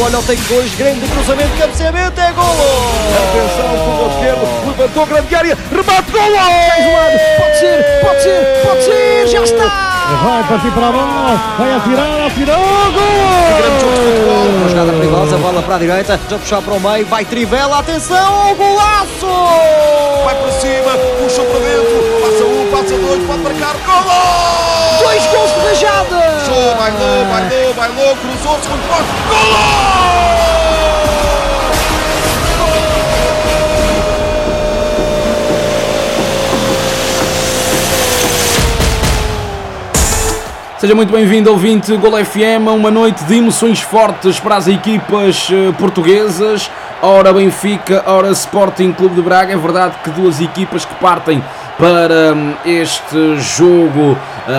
olha, tem dois, grande cruzamento, cabeceamento, é golo! Atenção, fundo esquerdo, levantou grande área, remate, golo! Pode ser, já está! Vai partir para a bola, vai atirar, golo! Grande jogo de futebol, uma jogada perigosa, bola para a direita, já puxar para o meio, vai Trivela, atenção, golaço! Vai para cima, puxa para dentro, passa um, passa dois, pode marcar, golo! 2 gols de rajada! Show, vai low, cruzou, segundo posto, golo! Seja muito bem-vindo, ouvinte Golo FM, a uma noite de emoções fortes para as equipas portuguesas. Ora Benfica, ora Sporting Clube de Braga. É verdade que duas equipas que partem para este jogo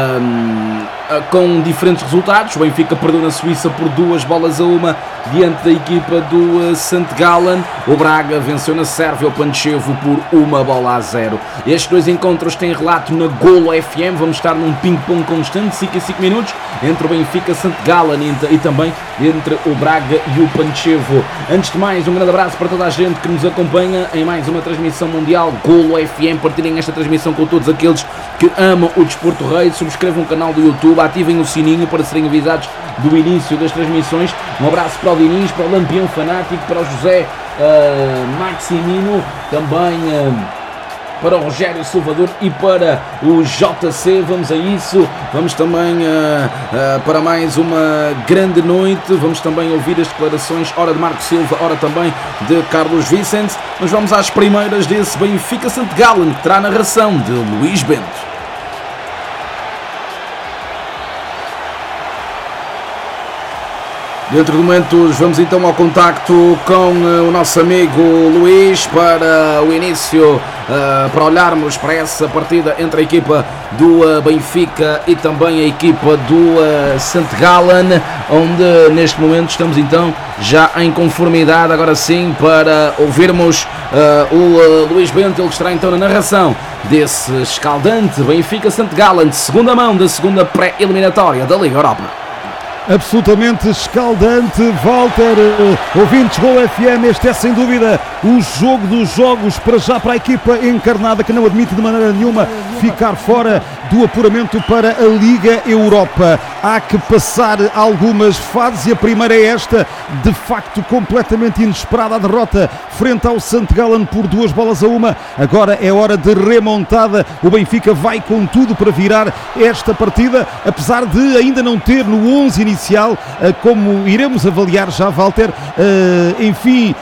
com diferentes resultados. O Benfica perdeu na Suíça por 2-1 diante da equipa do St. Gallen. O Braga venceu na Sérvia o Pančevo por 1-0. Estes dois encontros têm relato na Golo FM. Vamos estar num ping-pong constante, 5 a 5 minutos, entre o Benfica, St. Gallen e também entre o Braga e o Pančevo. Antes de mais, um grande abraço para toda a gente que nos acompanha em mais uma transmissão mundial Golo FM. Partilhem esta transmissão com todos aqueles que amam o Desporto Rei. Subscrevam o canal do YouTube, ativem o sininho para serem avisados do início das transmissões. Um abraço para o Diniz, para o Lampião Fanático, para o José Maximino, também para o Rogério Salvador e para o JC. Vamos a isso. Vamos também para mais uma grande noite. Vamos também ouvir as declarações, ora de Marco Silva, ora também de Carlos Vicente. Mas vamos às primeiras desse Benfica St. Gallen, que terá narração de Luís Bento. Dentro de momentos vamos então ao contacto com o nosso amigo Luís para o início, para olharmos para essa partida entre a equipa do Benfica e também a equipa do St. Gallen, onde neste momento estamos então já em conformidade, agora sim, para ouvirmos o Luís Bento, ele que estará então na narração desse escaldante Benfica St. Gallen, de segunda mão da segunda pré-eliminatória da Liga Europa. Absolutamente escaldante, Walter, ouvintes Golo FM, este é sem dúvida o jogo dos jogos, para já para a equipa encarnada, que não admite de maneira nenhuma ficar fora do apuramento para a Liga Europa. Há que passar algumas fases e a primeira é esta, de facto completamente inesperada, a derrota frente ao St. Gallen por 2-1. Agora é hora de remontada, o Benfica vai com tudo para virar esta partida, apesar de ainda não ter no 11 inicial, como iremos avaliar já, Walter, enfim,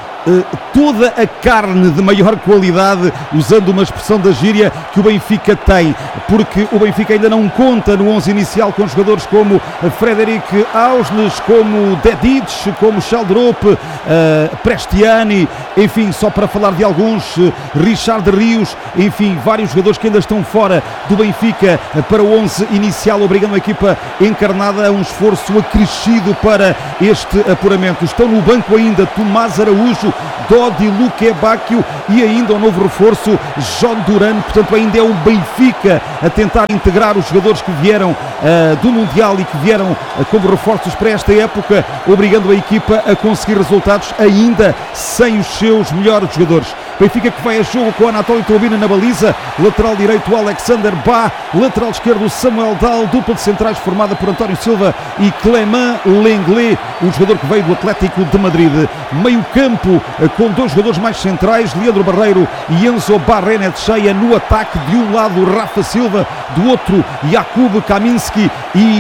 toda a carne de maior qualidade, usando uma expressão da gíria, que o Benfica tem, porque o Benfica ainda não conta no 11 inicial com jogadores como Frederic Ausnes, como Dedic, como Sheldrop, Prestiani, enfim, só para falar de alguns, Richard Rios, enfim, vários jogadores que ainda estão fora do Benfica para o 11 inicial, obrigando a equipa encarnada a um esforço acrescido para este apuramento. Estão no banco ainda Tomás Araújo, Dodi Luquebacchio e ainda o novo reforço John Duran. Portanto, ainda é o Benfica a tentar integrar os jogadores que vieram do Mundial e que vieram como reforços para esta época, obrigando a equipa a conseguir resultados ainda sem os seus melhores jogadores. Benfica que vai a jogo com Anatoly Tobina na baliza, lateral direito Alexander Bá, lateral esquerdo Samuel Dahl, dupla de centrais formada por António Silva e Clément Lenglet, o jogador que veio do Atlético de Madrid. Meio campo com dois jogadores mais centrais, Leandro Barreiro e Enzo Barrenetxeia no ataque, de um lado Rafa Silva, do outro Jakub Kaminski,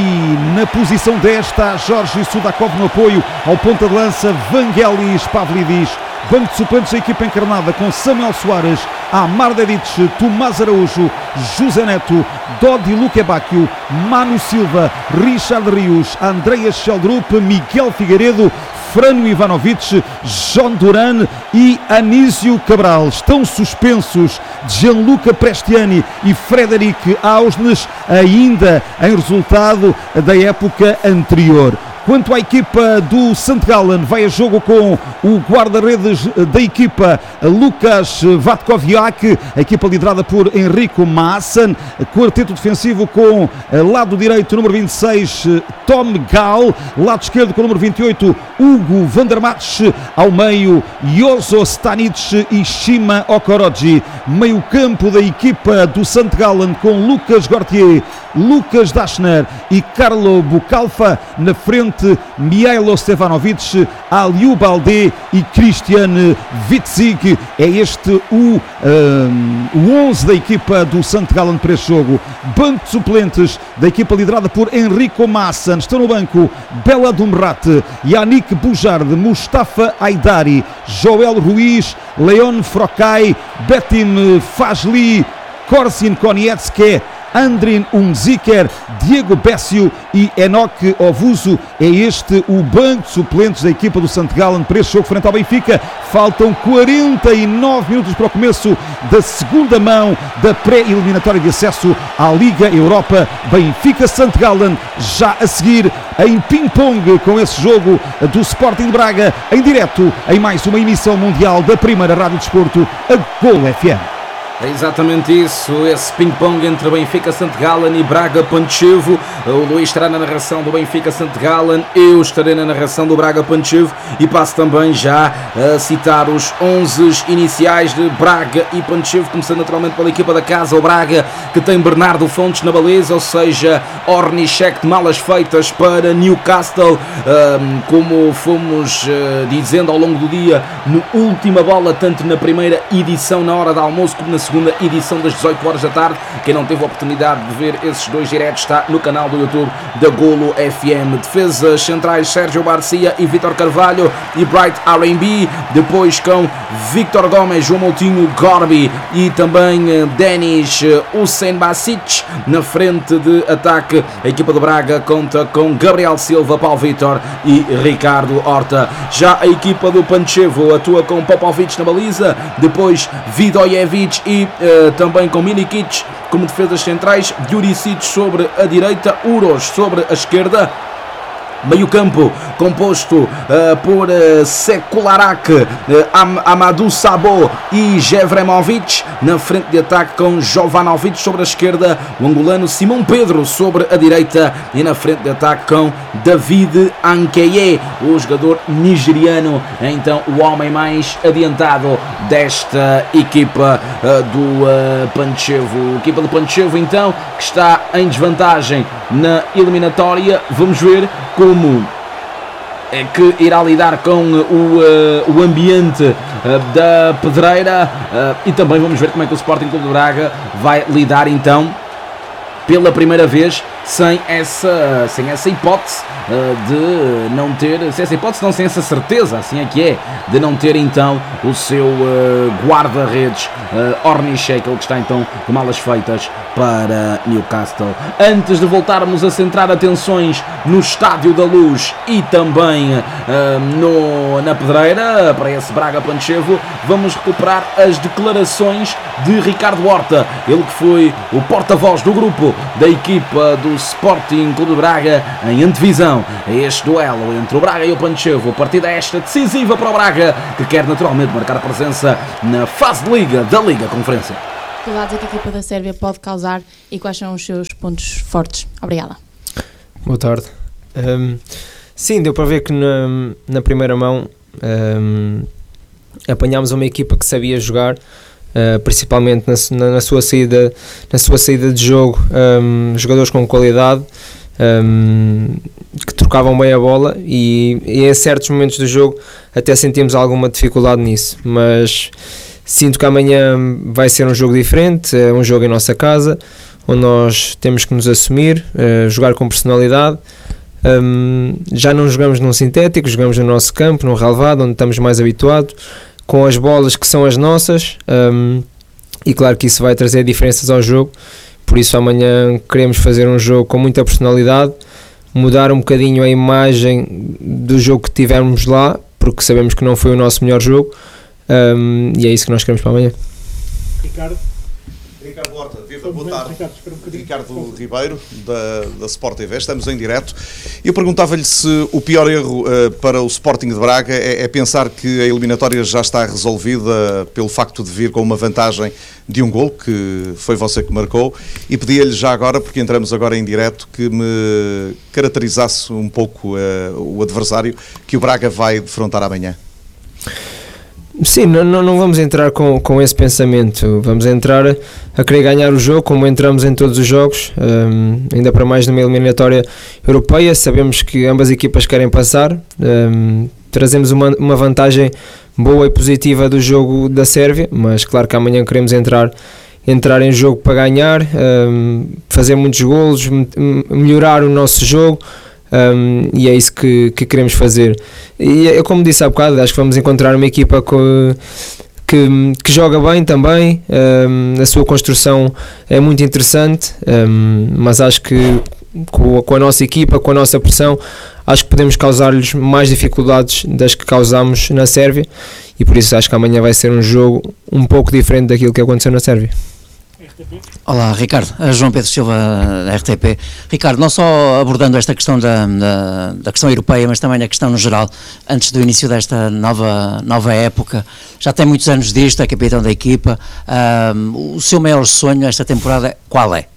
e na posição 10 está Jorge Sudakov no apoio, ao ponta de lança Vangelis Pavlidis. Banco de suplentes da equipa encarnada com Samuel Soares, Amar Dedic, Tomás Araújo, José Neto, Dodi Luquebacchio, Manu Silva, Richard Rios, Andreas Sheldrup, Miguel Figueiredo, Frano Ivanovic, John Duran e Anísio Cabral. Estão suspensos Gianluca Prestiani e Frederic Ausnes, ainda em resultado da época anterior. Quanto à equipa do St. Gallen, vai a jogo com o guarda-redes da equipa Lukas Vatkoviak, a equipa liderada por Enrico Maassen, quarteto defensivo com lado direito número 26 Tom Gall, lado esquerdo com o número 28 Hugo Vandermatch, ao meio Jozo Stanic e Shima Okoroji. Meio campo da equipa do St. Gallen com Lucas Gauthier, Lucas Dashner e Carlo Bucalfa, na frente Mihailo Stevanovic, Aliou Baldé e Christian Witzig. É este o 11 da equipa do St. Gallen para este jogo. Banco de suplentes da equipa liderada por Enrico Maassen. Estão no banco Bela Dumrat, Yannick Bujard, Mustafa Aidari, Joel Ruiz, Leon Frocai, Betim Fazli, Korsin Koniecki, Andrin Umziker, Diego Bécio e Enoque Ovuso. É este o banco de suplentes da equipa do St. Gallen para este jogo frente ao Benfica. Faltam 49 minutos para o começo da segunda mão da pré-eliminatória de acesso à Liga Europa. Benfica-St. Gallen já a seguir em ping-pong com esse jogo do Sporting de Braga, em direto em mais uma emissão mundial da primeira Rádio Desporto, a Golo FM. É exatamente isso, esse ping-pong entre Benfica St. Gallen e Braga Pančevo. O Luís estará na narração do Benfica St. Gallen, eu estarei na narração do Braga Pančevo e passo também já a citar os 11 iniciais de Braga e Pančevo, começando naturalmente pela equipa da casa, o Braga, que tem Bernardo Fontes na baliza, ou seja, Ornišek de malas feitas para Newcastle, como fomos dizendo ao longo do dia, no última bola, tanto na primeira edição na hora de almoço como na segunda edição das 18 horas da tarde. Quem não teve a oportunidade de ver esses dois diretos está no canal do YouTube da Golo FM. Defesas centrais Sérgio Garcia e Vítor Carvalho e Bright R&B, depois com Victor Gomes, João Moutinho, Gorbi e também Denis Hussein Basic. Na frente de ataque, a equipa do Braga conta com Gabriel Silva, Paulo Vítor e Ricardo Horta. Já a equipa do Pančevo atua com Popovic na baliza, depois Vidojevic e também com Milikic como defesas centrais, Juricic sobre a direita, Uros sobre a esquerda. Meio campo composto por Sekularak, Amadou Sabo e Jevremovic. Na frente de ataque com Jovanovic sobre a esquerda, o angolano Simão Pedro sobre a direita e na frente de ataque com David Ankeye, o jogador nigeriano, então o homem mais adiantado desta equipa do Pančevo. A equipa do Pančevo então que está em desvantagem na eliminatória. Vamos ver como é que irá lidar com o ambiente da pedreira e também vamos ver como é que o Sporting Clube de Braga vai lidar então pela primeira vez sem essa hipótese de não ter, sem essa certeza, assim é que é, de não ter então o seu guarda-redes Ornišek, ele que está então de malas feitas para Newcastle. Antes de voltarmos a centrar atenções no Estádio da Luz e também na Pedreira, para esse Braga Pančevo, vamos recuperar as declarações de Ricardo Horta, ele que foi o porta-voz do grupo da equipa do Sporting Clube de Braga em antevisão a este duelo entre o Braga e o Pančevo. A partida esta decisiva para o Braga, que quer naturalmente marcar a presença na fase de Liga da Liga Conferência. Que lados é que a equipa da Sérvia pode causar e quais são os seus pontos fortes? Obrigada. Boa tarde. Sim, deu para ver que na primeira mão apanhámos uma equipa que sabia jogar, principalmente na sua saída de jogo, jogadores com qualidade, que trocavam bem a bola e em certos momentos do jogo até sentimos alguma dificuldade nisso, mas sinto que amanhã vai ser um jogo diferente, é um jogo em nossa casa, onde nós temos que nos assumir, jogar com personalidade. Já não jogamos num sintético, jogamos no nosso campo, num relevado, onde estamos mais habituados, com as bolas que são as nossas, e claro que isso vai trazer diferenças ao jogo. Por isso amanhã queremos fazer um jogo com muita personalidade, mudar um bocadinho a imagem do jogo que tivemos lá, porque sabemos que não foi o nosso melhor jogo, e é isso que nós queremos para amanhã. Ricardo Horta, viva. Boa tarde, Ricardo Ribeiro, da Sport TV, estamos em direto. Eu perguntava-lhe se o pior erro para o Sporting de Braga é pensar que a eliminatória já está resolvida pelo facto de vir com uma vantagem de um gol, que foi você que marcou, e pedia-lhe já agora, porque entramos agora em direto, que me caracterizasse um pouco o adversário que o Braga vai defrontar amanhã. Sim, não vamos entrar com esse pensamento, vamos entrar a querer ganhar o jogo, como entramos em todos os jogos, ainda para mais numa eliminatória europeia. Sabemos que ambas equipas querem passar, trazemos uma vantagem boa e positiva do jogo da Sérvia, mas claro que amanhã queremos entrar em jogo para ganhar, fazer muitos golos, melhorar o nosso jogo. E é isso que queremos fazer. E eu, como disse há bocado, acho que vamos encontrar uma equipa que joga bem também. A sua construção é muito interessante, mas acho que com a nossa equipa, com a nossa pressão, acho que podemos causar-lhes mais dificuldades das que causámos na Sérvia, e por isso acho que amanhã vai ser um jogo um pouco diferente daquilo que aconteceu na Sérvia. Olá, Ricardo, João Pedro Silva, da RTP. Ricardo, não só abordando esta questão da questão europeia, mas também a questão no geral, antes do início desta nova época, já tem muitos anos disto, é capitão da equipa, o seu maior sonho esta temporada qual é?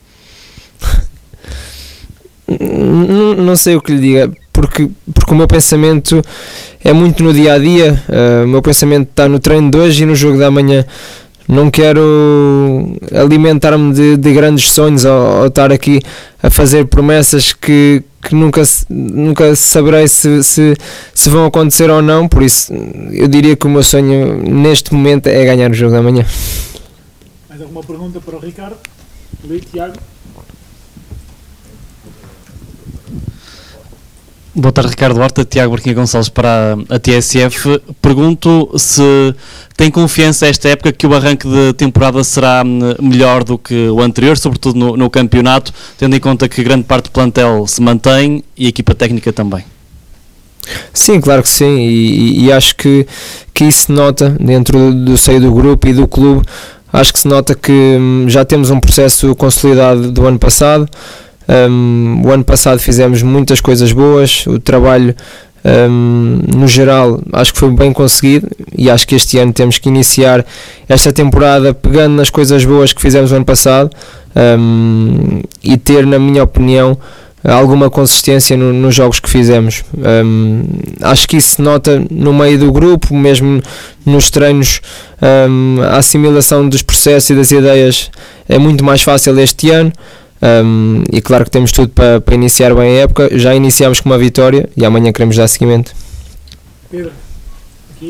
Não sei o que lhe diga, porque o meu pensamento é muito no dia-a-dia, o meu pensamento está no treino de hoje e no jogo da manhã. Não quero alimentar-me de grandes sonhos ou estar aqui a fazer promessas que nunca saberei se vão acontecer ou não, por isso eu diria que o meu sonho neste momento é ganhar o jogo da manhã. Mais alguma pergunta para o Ricardo? Tiago? Boa tarde, Ricardo Horta, Tiago Barquinha Gonçalves para a TSF. Pergunto se tem confiança esta época que o arranque de temporada será melhor do que o anterior, sobretudo no campeonato, tendo em conta que grande parte do plantel se mantém e a equipa técnica também. Sim, claro que sim, e acho que isso se nota dentro do seio do grupo e do clube. Acho que se nota que já temos um processo consolidado do ano passado. O ano passado fizemos muitas coisas boas, o trabalho no geral acho que foi bem conseguido, e acho que este ano temos que iniciar esta temporada pegando nas coisas boas que fizemos no ano passado, e ter, na minha opinião, alguma consistência nos jogos que fizemos. Acho que isso se nota no meio do grupo, mesmo nos treinos. A assimilação dos processos e das ideias é muito mais fácil este ano. E claro que temos tudo para iniciar bem a época. Já iniciamos com uma vitória e amanhã queremos dar seguimento. Pedro, aqui.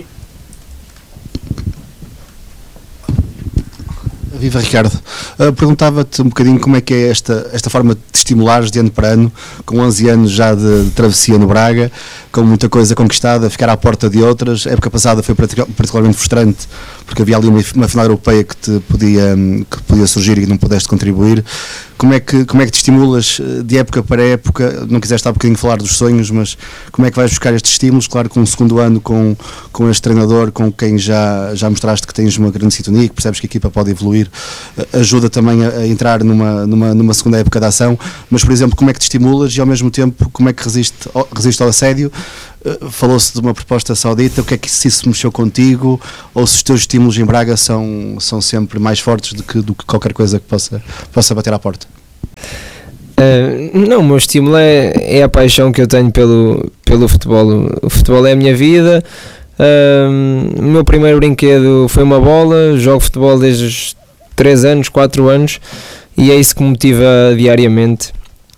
Viva, Ricardo. Perguntava-te um bocadinho como é que é esta forma de estimulares de ano para ano, com 11 anos já de travessia no Braga, com muita coisa conquistada, ficar à porta de outras. A época passada foi particularmente frustrante, porque havia ali uma final europeia que podia surgir e não pudeste contribuir. Como é que te estimulas de época para época? Não quiseste há bocadinho falar dos sonhos, mas como é que vais buscar estes estímulos? Claro, com o segundo ano, com este treinador, com quem já mostraste que tens uma grande sintonia, que percebes que a equipa pode evoluir, ajuda também a entrar numa segunda época de ação. Mas, por exemplo, como é que te estimulas e ao mesmo tempo como é que resiste ao assédio? Falou-se de uma proposta saudita, o que é que se isso mexeu contigo, ou se os teus estímulos em Braga são sempre mais fortes do que qualquer coisa que possa bater à porta? Não, o meu estímulo é a paixão que eu tenho pelo futebol. O futebol é a minha vida. O meu primeiro brinquedo foi uma bola, jogo futebol desde os 3 anos, 4 anos, e é isso que me motiva diariamente.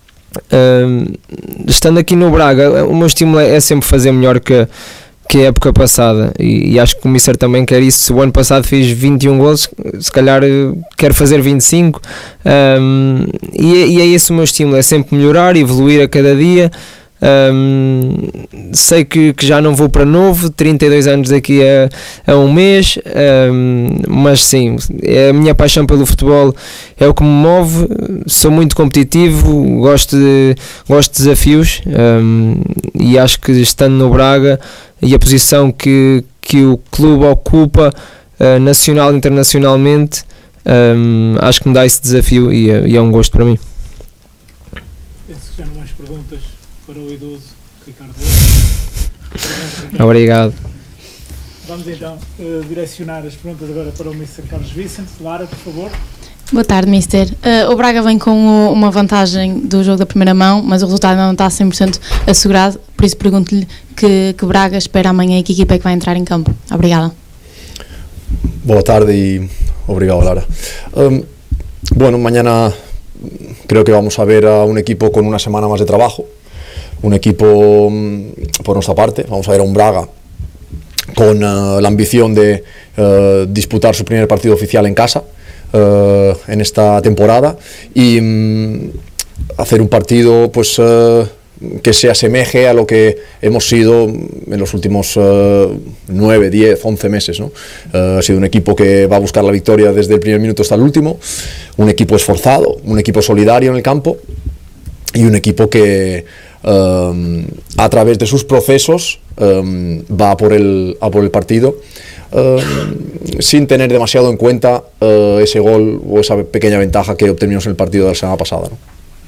Estando aqui no Braga, o meu estímulo é sempre fazer melhor que a época passada, e acho que o Mister também quer isso. Se o ano passado fiz 21 golos, se calhar quero fazer 25, e é esse o meu estímulo, é sempre melhorar, evoluir a cada dia. Sei que já não vou para novo, 32 anos daqui a um mês, mas sim, a minha paixão pelo futebol é o que me move. Sou muito competitivo, gosto de desafios, e acho que estando no Braga e a posição que o clube ocupa nacional e internacionalmente, Acho que me dá esse desafio e é um gosto para mim. Penso que já não há mais perguntas para o idoso Ricardo. Obrigado. Vamos então direcionar as perguntas agora para o Mr. Carlos Vicente. Lara, por favor. Boa tarde, Mister. O Braga vem com uma vantagem do jogo da primeira mão, mas o resultado não está 100% assegurado, por isso pergunto-lhe que Braga espera amanhã e que equipa é que vai entrar em campo. Obrigada. Boa tarde y obrigado, Lara. Bueno, mañana creo que vamos a ver a un equipo con una semana más de trabajo, un equipo por nuestra parte, vamos a ver a un Braga con la ambición de disputar su primer partido oficial en casa en esta temporada y hacer un partido pues que se asemeje a lo que hemos sido en los últimos 9, 10, 11 meses, ¿no? Ha sido un equipo que va a buscar la victoria desde el primer minuto hasta el último, un equipo esforzado, un equipo solidario en el campo y un equipo que a través de sus procesos va a por el partido sin tener demasiado en cuenta ese gol o esa pequeña ventaja que obtuvimos en el partido de la semana pasada, ¿no?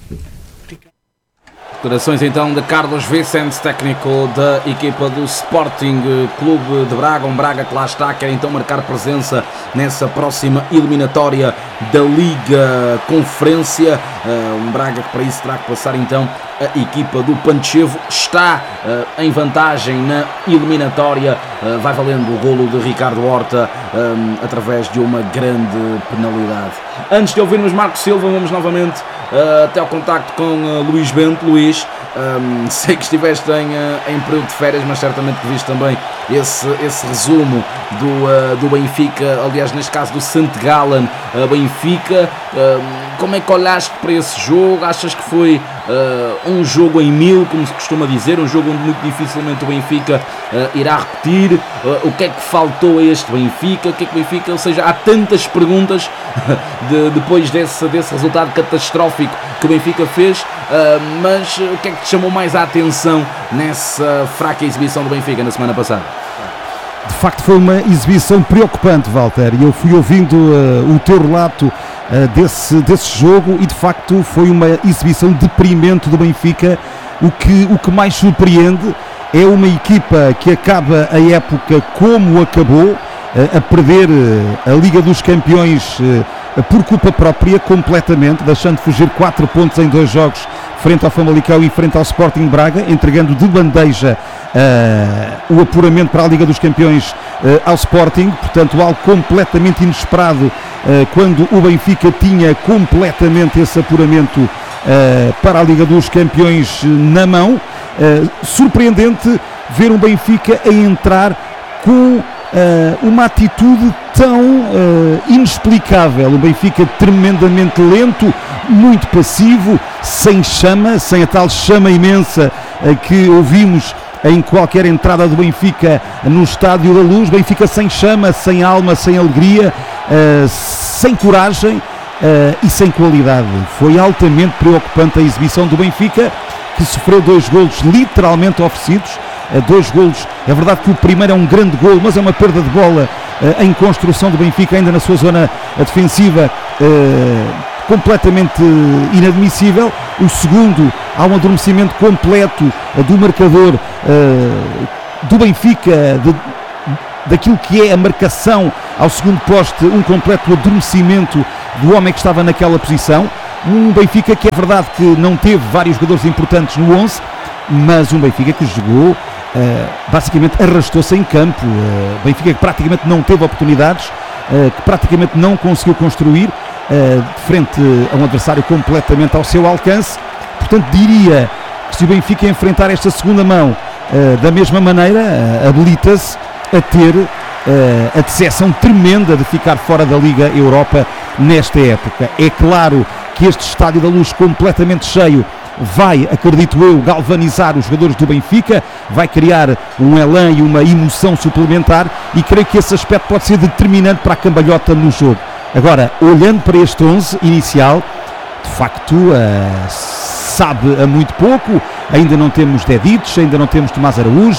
Declarações então de Carlos Vicente, técnico da equipa do Sporting Clube de Braga, um Braga que lá está, quer então marcar presença nessa próxima eliminatória da Liga Conferência, um Braga que para isso terá que passar então a equipa do Panchevo, está em vantagem na eliminatória, vai valendo o golo de Ricardo Horta através de uma grande penalidade. Antes de ouvirmos Marco Silva, vamos novamente até ao contacto com Luís Bento. Luís, sei que estiveste em período de férias, mas certamente que viste também esse resumo do Benfica, aliás neste caso do St. Gallen Benfica. Como é que olhaste para esse jogo? Achas que foi um jogo em 1000, como se costuma dizer, um jogo onde muito dificilmente o Benfica irá repetir? O que é que faltou a este Benfica? O que é que o Benfica, ou seja, há tantas perguntas depois desse resultado catastrófico que o Benfica fez, mas o que é que te chamou mais a atenção nessa fraca exibição do Benfica na semana passada? De facto foi uma exibição preocupante, Walter, e eu fui ouvindo o teu relato desse jogo e de facto foi uma exibição deprimente do Benfica. O que mais surpreende é uma equipa que acaba a época como acabou, a perder a Liga dos Campeões por culpa própria completamente, deixando fugir 4 pontos em 2 jogos frente ao Famalicão e frente ao Sporting Braga, entregando de bandeja o apuramento para a Liga dos Campeões ao Sporting, portanto algo completamente inesperado quando o Benfica tinha completamente esse apuramento para a Liga dos Campeões na mão. Surpreendente ver um Benfica a entrar com uma atitude tão inexplicável, um Benfica tremendamente lento, muito passivo, sem chama, sem a tal chama imensa que ouvimos em qualquer entrada do Benfica no Estádio da Luz. Benfica sem chama, sem alma, sem alegria, sem coragem e sem qualidade. Foi altamente preocupante a exibição do Benfica, que sofreu 2 golos literalmente oferecidos. 2 golos, é verdade que o primeiro é um grande golo, mas é uma perda de bola em construção do Benfica, ainda na sua zona defensiva, completamente inadmissível. O segundo, há um adormecimento completo do marcador do Benfica, daquilo que é a marcação ao segundo poste, um completo adormecimento do homem que estava naquela posição. Um Benfica que é verdade que não teve vários jogadores importantes no 11, mas um Benfica que jogou, basicamente arrastou-se em campo. Benfica que praticamente não teve oportunidades, que praticamente não conseguiu construir, de frente a um adversário completamente ao seu alcance. Portanto, diria que se o Benfica enfrentar esta segunda mão da mesma maneira, habilita-se a ter a decepção tremenda de ficar fora da Liga Europa nesta época. É claro que este Estádio da Luz completamente cheio vai, acredito eu, galvanizar os jogadores do Benfica, vai criar um elan e uma emoção suplementar, e creio que esse aspecto pode ser determinante para a cambalhota no jogo. Agora, olhando para este 11 inicial, de facto sabe a muito pouco. Ainda não temos Dedić, ainda não temos Tomás Araújo,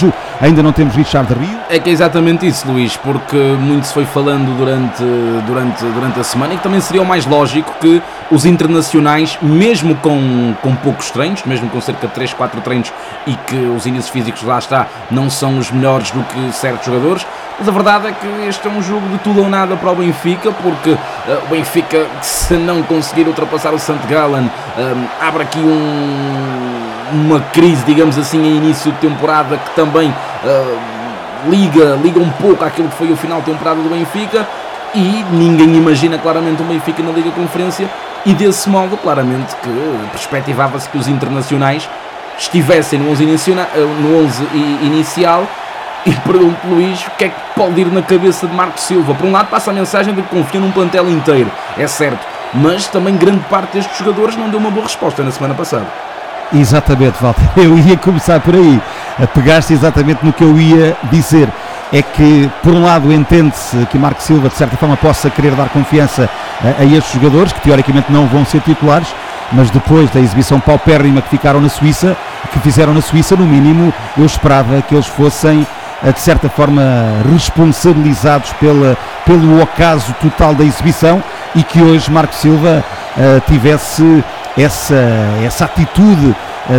ainda não temos Richard Rio. É que é exatamente isso, Luís, porque muito se foi falando durante a semana, e que também seria o mais lógico que os internacionais, mesmo com poucos treinos, mesmo com cerca de 3, 4 treinos, e que os índices físicos lá está, não são os melhores do que certos jogadores, mas a verdade é que este é um jogo de tudo ou nada para o Benfica, porque o Benfica, se não conseguir ultrapassar o St. Gallen, abre aqui uma crise, digamos assim, em início de temporada, que também liga um pouco àquilo que foi o final de temporada do Benfica, e ninguém imagina claramente o Benfica na Liga Conferência, e desse modo claramente que perspectivava-se que os internacionais estivessem no 11 inicial. E pergunto, Luís, o que é que pode ir na cabeça de Marco Silva? Por um lado passa a mensagem de que confia num plantel inteiro, é certo, mas também grande parte destes jogadores não deu uma boa resposta na semana passada. Exatamente, Walter, eu ia começar por aí, pegaste exatamente no que eu ia dizer. É que, por um lado, entende-se que Marco Silva, de certa forma, possa querer dar confiança a estes jogadores, que teoricamente não vão ser titulares, mas depois da exibição paupérrima que fizeram na Suíça, no mínimo, eu esperava que eles fossem, de certa forma, responsabilizados pelo ocaso total da exibição, e que hoje Marco Silva tivesse essa atitude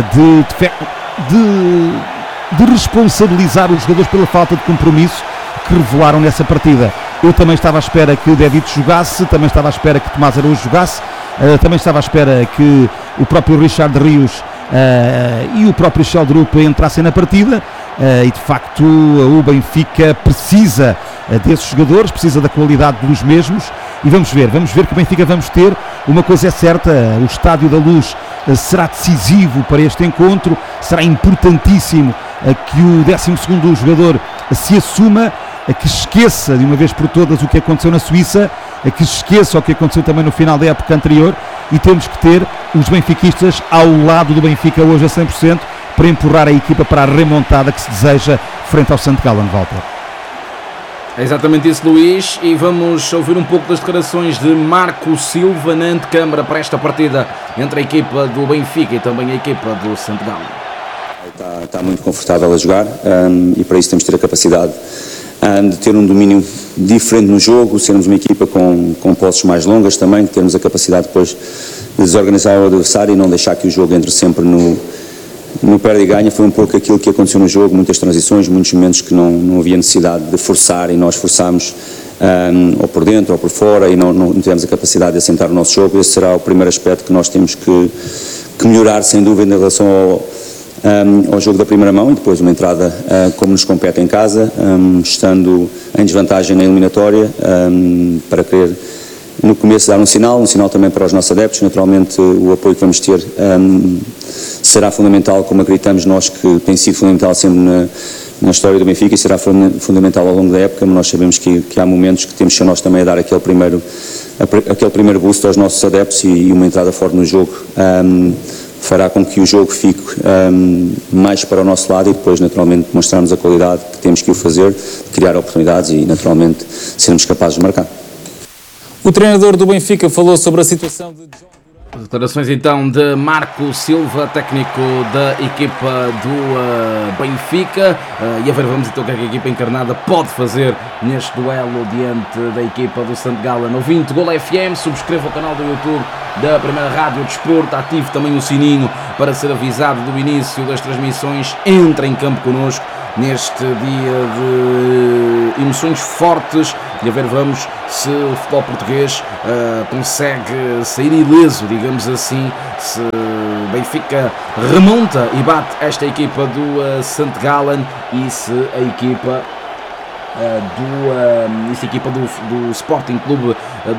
de responsabilizar os jogadores pela falta de compromisso que revelaram nessa partida. Eu também estava à espera que o David jogasse, também estava à espera que Tomás Araújo jogasse, também estava à espera que o próprio Richard Rios e o próprio Sheldrup entrassem na partida, e de facto o Benfica precisa desses jogadores, precisa da qualidade dos mesmos, e vamos ver que o Benfica vamos ter. Uma coisa é certa, o Estádio da Luz será decisivo para este encontro, será importantíssimo que o 12º jogador se assuma, que esqueça de uma vez por todas o que aconteceu na Suíça, que esqueça o que aconteceu também no final da época anterior, e temos que ter os benfiquistas ao lado do Benfica hoje a 100% para empurrar a equipa para a remontada que se deseja frente ao St. Gallen, Walter. É exatamente isso, Luís, e vamos ouvir um pouco das declarações de Marco Silva na antecâmara para esta partida entre a equipa do Benfica e também a equipa do St. Gallen. Está muito confortável a jogar, e para isso temos de ter a capacidade de ter um domínio diferente no jogo, sermos uma equipa com posses mais longas também, termos a capacidade depois de desorganizar o adversário e não deixar que o jogo entre sempre no perde e ganha. Foi um pouco aquilo que aconteceu no jogo, muitas transições, muitos momentos que não havia necessidade de forçar, e nós forçámos ou por dentro ou por fora, e não tivemos a capacidade de assentar o nosso jogo. Esse será o primeiro aspecto que nós temos que melhorar, sem dúvida, em relação ao jogo da primeira mão, e depois uma entrada como nos compete em casa, estando em desvantagem na eliminatória, para querer no começo dar um sinal também para os nossos adeptos. Naturalmente o apoio que vamos ter será fundamental, como acreditamos nós que tem sido fundamental sempre na história do Benfica, e será fundamental ao longo da época, mas nós sabemos que há momentos que temos que ser nós também a dar aquele primeiro boost aos nossos adeptos, e uma entrada forte no jogo fará com que o jogo fique mais para o nosso lado, e depois naturalmente mostrarmos a qualidade que temos que o fazer, criar oportunidades e naturalmente sermos capazes de marcar. O treinador do Benfica falou sobre a situação de John. As declarações então de Marco Silva, técnico da equipa do Benfica, e a ver, vamos então o que é que a equipa encarnada pode fazer neste duelo diante da equipa do St. Gallen. Ouvinte Gol FM, subscreva o canal do YouTube da Primeira Rádio Desporto, ative também o sininho para ser avisado do início das transmissões. Entre em campo connosco neste dia de emoções fortes, e a ver, vamos se o futebol português consegue sair ileso, digamos assim, se o Benfica remonta e bate esta equipa do St. Gallen, e se a equipa do Sporting Clube